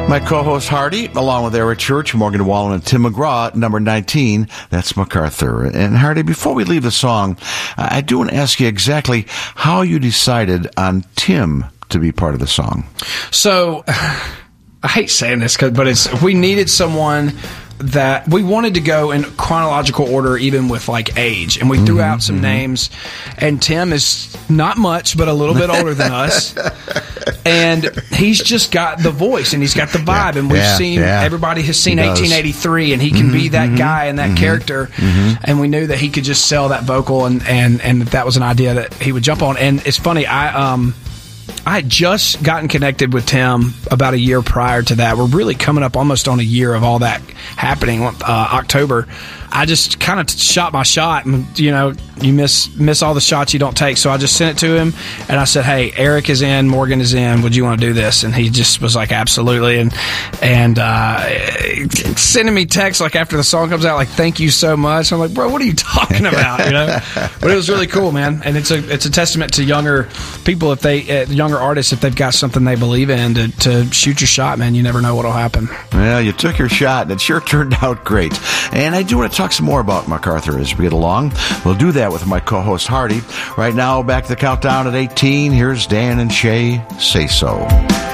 My co-host Hardy, along with Eric Church, Morgan Wallen, and Tim McGraw, number 19, that's MacArthur. And Hardy, before we leave the song, I do want to ask you exactly how you decided on Tim to be part of the song. So, I hate saying this, but we needed someone that we wanted to go in chronological order, even with like age, and we threw out some names. And Tim is not much, but a little bit older than us, and he's just got the voice and he's got the vibe. And we've seen everybody has seen 1883, and he can be that guy and that character. And we knew that he could just sell that vocal, and that was an idea that he would jump on. And it's funny, I had just gotten connected with Tim about a year prior to that. We're really coming up almost on a year of all that happening. October, I just kind of shot my shot, and you know, you miss all the shots you don't take. So I just sent it to him, and I said, "Hey, Eric is in, Morgan is in. Would you want to do this?" And he just was like, "Absolutely." And sending me texts like after the song comes out, like, "Thank you so much." I'm like, "Bro, what are you talking about?" You know. But it was really cool, man. And it's a testament to younger people, if they younger artists, if they've got something they believe in, to shoot your shot, man. You never know what'll happen. Well, you took your shot, and it sure turned out great. And I do want to talk some more about MacArthur as we get along. We'll do that with my co-host Hardy. Right now, back to the countdown at 18. Here's Dan and Shay, Say So.